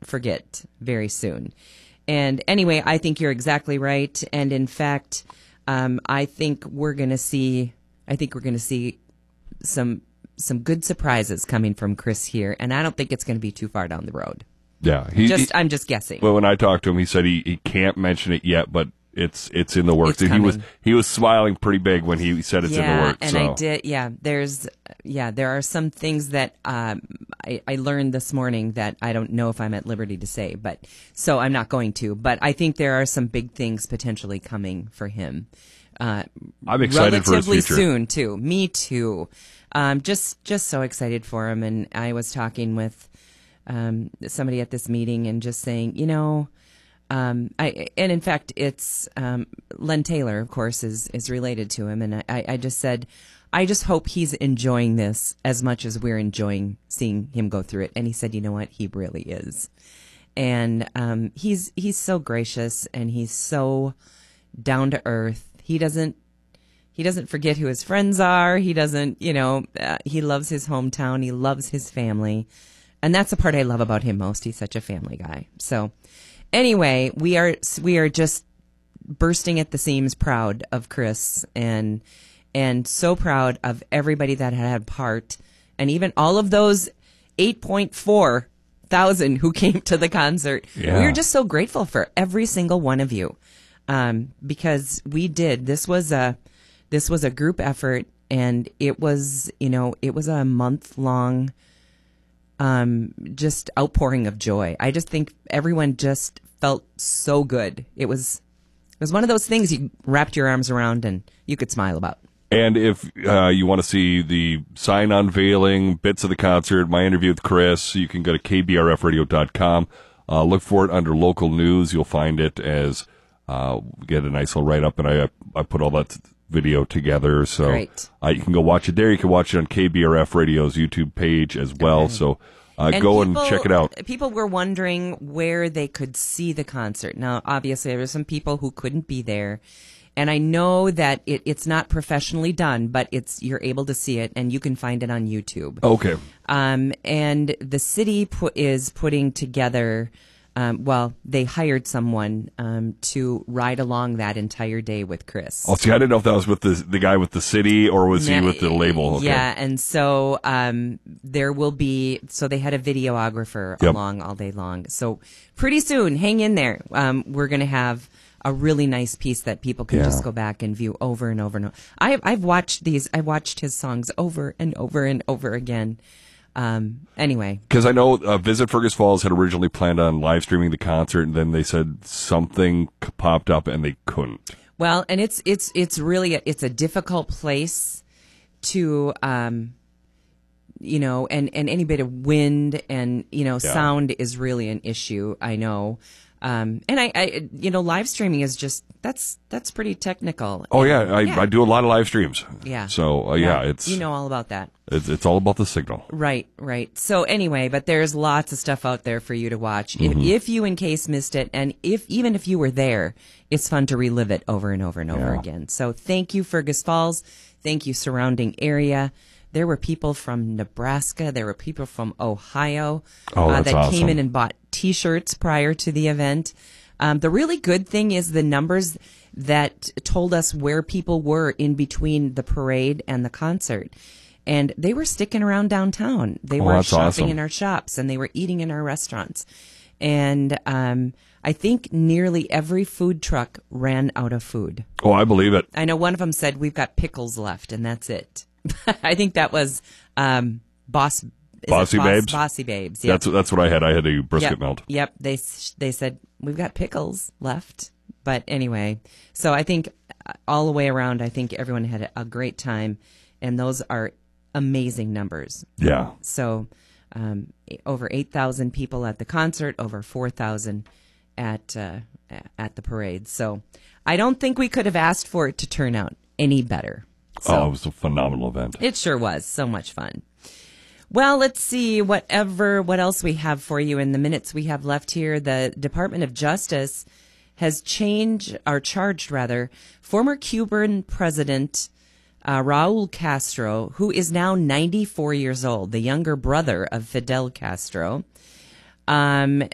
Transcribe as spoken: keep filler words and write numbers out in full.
forget very soon. And anyway, I think you're exactly right. And in fact, um, I think we're going to see, I think we're going to see some, some good surprises coming from Chris here. And I don't think it's going to be too far down the road. Yeah. He, just, he, I'm just guessing. Well, when I talked to him, he said he, he can't mention it yet, but it's it's in the works. It's And he was coming. he was smiling pretty big when he said it's yeah, in the works. and so. I did. Yeah, there's yeah, there are some things that um, I, I learned this morning that I don't know if I'm at liberty to say, but so I'm not going to. But I think there are some big things potentially coming for him. Uh, I'm excited for his relatively future. soon too. Me too. Um, just just so excited for him. And I was talking with um, somebody at this meeting and just saying, you know. Um, I, and in fact, it's, um, Len Taylor, of course, is, is related to him. And I, I just said, I just hope he's enjoying this as much as we're enjoying seeing him go through it. And he said, you know what? He really is. And, um, he's, he's so gracious and he's so down to earth. He doesn't, he doesn't forget who his friends are. He doesn't, you know, uh, he loves his hometown. He loves his family. And that's the part I love about him most. He's such a family guy. So, anyway, we are we are just bursting at the seams, proud of Chris, and and so proud of everybody that had part, and even all of those eight point four thousand who came to the concert. Yeah. We are just so grateful for every single one of you, um, because we did. This was a this was a group effort, and it was you know it was a month long. Um, just outpouring of joy. I just think everyone just felt so good. It was, it was one of those things you wrapped your arms around and you could smile about. And if uh, you want to see the sign unveiling, bits of the concert, my interview with Chris, you can go to k b r f radio dot com. Uh, look for it under local news. You'll find it as uh, get a nice little write up, and I I put all that video together. So Great. uh, you can go watch it there. You can watch it on K B R F Radio's YouTube page as well. Okay. So uh, And go people- and check it out. People were wondering where they could see the concert. Now, obviously, there were some people who couldn't be there. And I know that it, it's not professionally done, but it's you're able to see it, and you can find it on YouTube. Okay. Um, and the city pu- is putting together, um, well, they hired someone um, to ride along that entire day with Chris. Oh, see, I didn't know if that was with the the guy with the city or was he Nah, with the label. Okay. Yeah, and so um, there will be, so they had a videographer Yep. along all day long. So pretty soon, hang in there. Um, we're going to have a really nice piece that people can Yeah. just go back and view over and over and over. I, I've watched these, I watched his songs over and over and over again. Um, anyway. Because I know uh, Visit Fergus Falls had originally planned on live streaming the concert, and then they said something c- popped up and they couldn't. Well, and it's it's it's really a, it's a difficult place to um, you know, and and any bit of wind and you know Yeah. sound is really an issue. I know, um, and I, I you know live streaming is just that's that's pretty technical. Oh yeah, I, Yeah. I do a lot of live streams. Yeah. So uh, yeah, it's you know all about that. it's it's all about the signal. Right, right. So anyway, but there's lots of stuff out there for you to watch. Mm-hmm. If, if you, in case, missed it, and if even if you were there, it's fun to relive it over and over and over Yeah. again. So thank you, Fergus Falls. Thank you, surrounding area. There were people from Nebraska. There were people from Ohio Oh, uh, that's that came awesome. in and bought T-shirts prior to the event. Um, the really good thing is the numbers that told us where people were in between the parade and the concert. And they were sticking around downtown. They Oh, were that's shopping awesome. in our shops, and they were eating in our restaurants. And um, I think nearly every food truck ran out of food. Oh, I believe it. I know one of them said, "We've got pickles left," and that's it. I think that was um, Boss. is it Bossy Boss- Babes? Bossy Babes. Yep. That's that's what I had. I had a brisket Yep. melt. Yep. They s- they said we've got pickles left, but anyway. So I think uh, all the way around, I think everyone had a great time, and those are amazing numbers. Yeah. So um, over eight thousand people at the concert, over four thousand at uh, at the parade. So I don't think we could have asked for it to turn out any better. So Oh, it was a phenomenal event. it sure was. So much fun. Well, let's see whatever what else we have for you in the minutes we have left here. The Department of Justice has changed or charged rather former Cuban president uh, Raul Castro, who is now ninety-four years old, the younger brother of Fidel Castro. Um,